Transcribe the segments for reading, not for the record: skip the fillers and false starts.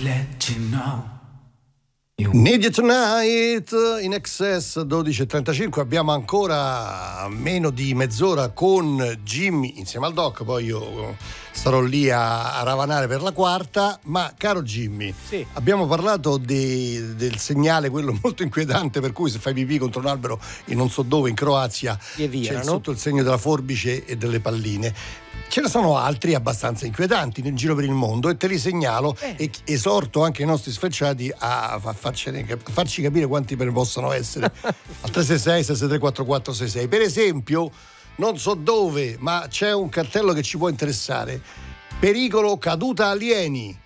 let you know. Need You Tonight in Excess 12.35. Abbiamo ancora meno di mezz'ora con Jimmy insieme al Doc, poi io starò lì a ravanare per la quarta. Ma caro Jimmy, sì, abbiamo parlato del segnale, quello molto inquietante, per cui se fai pipì contro un albero in non so dove in Croazia c'è sotto il segno della forbice e delle palline. Ce ne sono altri abbastanza inquietanti nel giro per il mondo e te li segnalo e esorto anche i nostri sfrecciati a farci capire quanti ne possono essere al 366-663-4466. Per esempio, non so dove, ma c'è un cartello che ci può interessare: pericolo caduta alieni.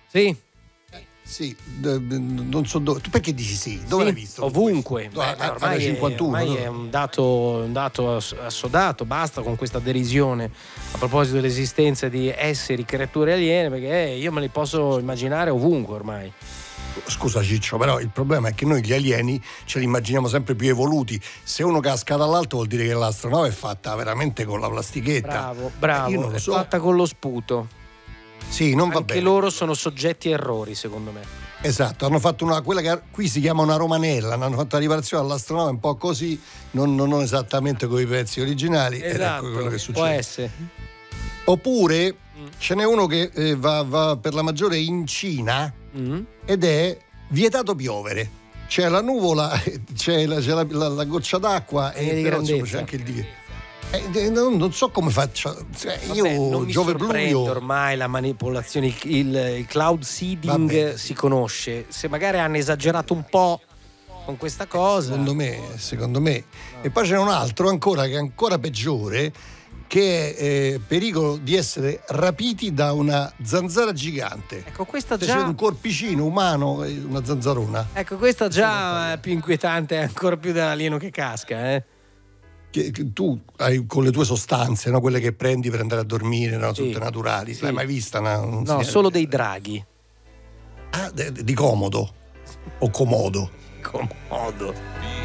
Sì, non so dove. Tu perché dici sì? Dove l'hai visto? Ovunque. Ormai 51. Ormai è un dato assodato, basta con questa derisione a proposito dell'esistenza di esseri, creature aliene, perché io me li posso immaginare ovunque ormai. Scusa Ciccio, però il problema è che noi gli alieni ce li immaginiamo sempre più evoluti. Se uno casca dall'alto vuol dire che l'astronave è fatta veramente con la plastichetta. Bravo, io non lo so. È fatta con lo sputo. Sì, non va bene. Anche loro sono soggetti a errori, secondo me. Esatto, hanno fatto quella che qui si chiama una romanella, hanno fatto la riparazione all'astronave un po' così, non esattamente con i pezzi originali. Esatto, ed è quello che succede. può essere. Oppure ce n'è uno che va per la maggiore in Cina ed è vietato piovere. C'è la nuvola, c'è la goccia d'acqua e però insomma, c'è anche il divieto. Non so come faccio. Io non mi Giove sorprende Blu ormai la manipolazione, il cloud seeding si conosce. Se magari hanno esagerato un po' con questa cosa, secondo me. No. E poi c'è un altro ancora che è ancora peggiore, che è pericolo di essere rapiti da una zanzara gigante. Ecco, questa se già c'è un corpicino umano e una zanzarona. Ecco, questa già è più inquietante, ancora più dell'alieno che casca, Che tu hai con le tue sostanze, no? Quelle che prendi per andare a dormire, no? Tutte naturali. Sì. L'hai mai vista? No, solo dei draghi. Ah, di comodo o comodo. Comodo.